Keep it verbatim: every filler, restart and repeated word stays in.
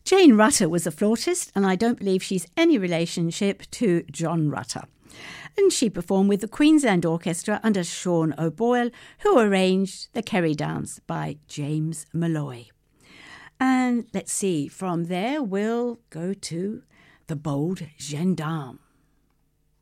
Jane Rutter was a flautist, and I don't believe she's any relationship to John Rutter. And she performed with the Queensland Orchestra under Sean O'Boyle, who arranged the Kerry Dance by James Malloy. And let's see, from there we'll go to The Bold Gendarme.